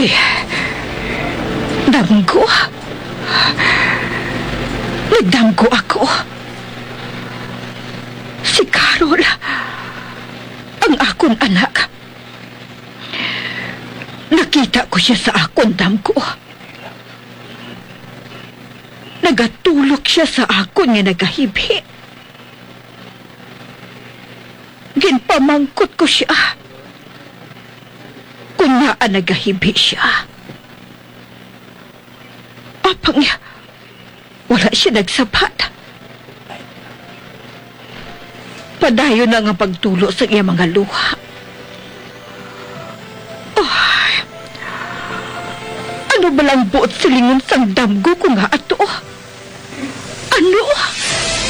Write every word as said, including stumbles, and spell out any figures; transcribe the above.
Damgo? Nagdamgo ako. Si Carol, ang akon anak. Nakita ko siya sa akon damgo. Nagatulok siya sa akon nga nagahibi. Ginpamangkot ko siya. Kunyaan nagahibi siya. Apang niya, wala siya nagsapat. Padayon na nga pagtulo sa iya mga luha. Ay, ano ba lang buot silingon sang damgo ko nga ato?